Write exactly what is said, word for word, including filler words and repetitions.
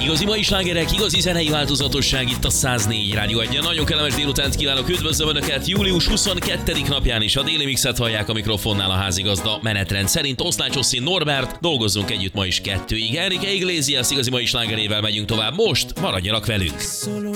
Igazi mai slágerek, igazi zenei változatosság itt a száznégy Rádió egyen. Nagyon kellemes délutánt kívánok, üdvözlöm Önöket július huszonkettedike napján is. A déli mixet hallják, a mikrofonnál a házigazda. Menetrend szerint Oszlács Oszin Norbert, dolgozzunk együtt ma is kettőig. Enrique Iglesias igazi mai slágerével megyünk tovább. Most maradjanak velünk! Solo